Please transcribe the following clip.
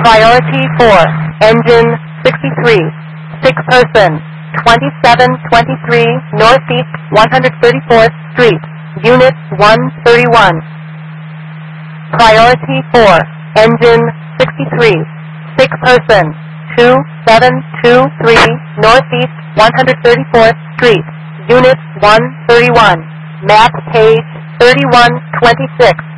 Priority 4, engine 63, sick person, 2723 Northeast 134th Street, Unit 131. Priority 4, engine 63, sick person, 2723 Northeast 134th Street, Unit 131, map page 3126.